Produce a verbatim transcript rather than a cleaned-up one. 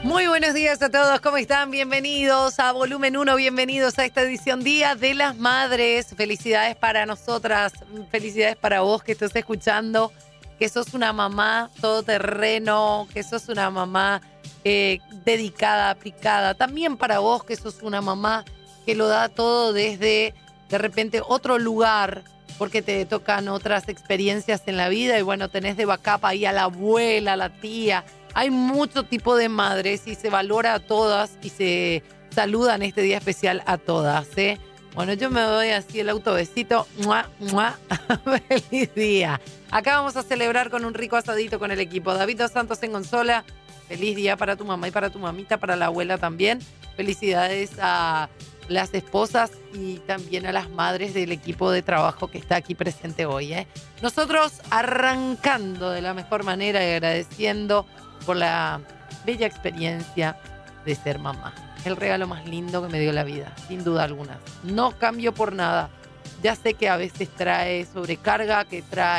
Muy buenos días a todos, ¿cómo están? Bienvenidos a Volumen uno, bienvenidos a esta edición Día de las Madres. Felicidades para nosotras, felicidades para vos que estás escuchando, que sos una mamá todoterreno, que sos una mamá eh, dedicada, aplicada. También para vos que sos una mamá que lo da todo desde, de repente, otro lugar, porque te tocan otras experiencias en la vida y bueno, tenés de backup ahí a la abuela, a la tía. Hay mucho tipo de madres y se valora a todas y se saluda en este día especial a todas, ¿eh? Bueno, yo me doy así el autobesito. ¡Mua, mua! ¡Feliz día! Acá vamos a celebrar con un rico asadito con el equipo. David Dos Santos en consola. Feliz día para tu mamá y para tu mamita, para la abuela también. Felicidades a las esposas y también a las madres del equipo de trabajo que está aquí presente hoy, ¿eh? Nosotros arrancando de la mejor manera y agradeciendo por la bella experiencia de ser mamá. El regalo más lindo que me dio la vida, sin duda alguna. No cambio por nada. Ya sé que a veces trae sobrecarga, que trae